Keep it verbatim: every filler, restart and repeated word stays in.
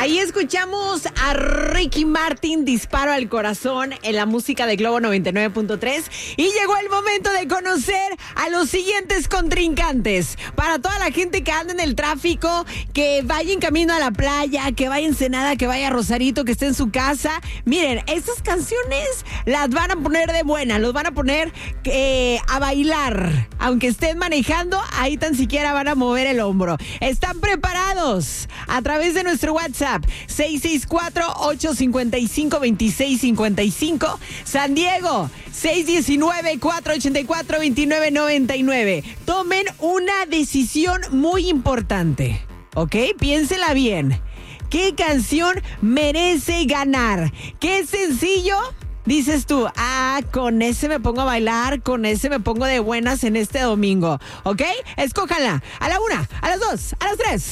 Ahí escuchamos a Ricky Martin, Disparo al Corazón, en la música de Globo noventa y nueve punto tres. Y llegó el momento de conocer a los siguientes contrincantes. Para toda la gente que anda en el tráfico, que vaya en camino a la playa, que vaya a Ensenada, que vaya a Rosarito, que esté en su casa. Miren, estas canciones las van a poner de buena, los van a poner eh, a bailar. Aunque estén manejando, ahí tan siquiera van a mover el hombro. ¿Están preparados? A través de nuestro WhatsApp seis seis cuatro, ocho cinco cinco, dos seis cinco cinco, San Diego seis uno nueve, cuatro ocho cuatro, dos nueve nueve nueve. Tomen una decisión muy importante, ¿ok? Piénsela bien. ¿Qué canción merece ganar? ¿Qué sencillo? Dices tú, ah, con ese me pongo a bailar, con ese me pongo de buenas en este domingo, ¿ok? Escójanla a la una, a las dos, a las tres.